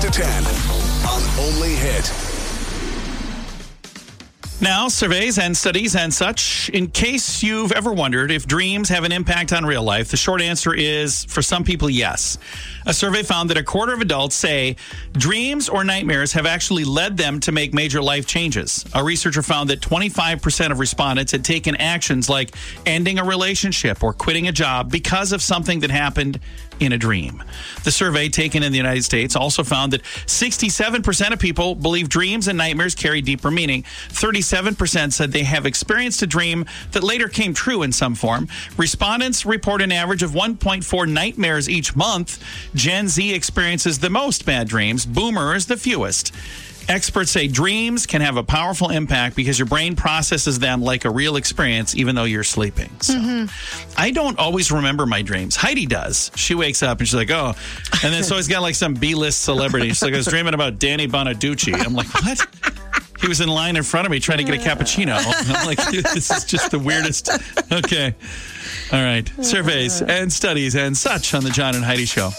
to 10 on Only Hit. Now, surveys and studies and such, in case you've ever wondered if dreams have an impact on real life, the short answer is, for some people, yes. A survey found that a quarter of adults say dreams or nightmares have actually led them to make major life changes. A researcher found that 25% of respondents had taken actions like ending a relationship or quitting a job because of something that happened in a dream. The survey taken in the United States also found that 67% of people believe dreams and nightmares carry deeper meaning. 37% said they have experienced a dream that later came true in some form. Respondents report an average of 1.4 nightmares each month. Gen Z experiences the most bad dreams. Boomers, the fewest. Experts say dreams can have a powerful impact because your brain processes them like a real experience, even though you're sleeping. So I don't always remember my dreams. Heidi does. She wakes up and she's like, oh. And then so he's got like some B-list celebrity. She's like, I was dreaming about Danny Bonaducci. I'm like, what? He was in line in front of me trying to get a cappuccino. I'm like, dude, this is just the weirdest. Okay. All right. Surveys and studies and such on the John and Heidi Show.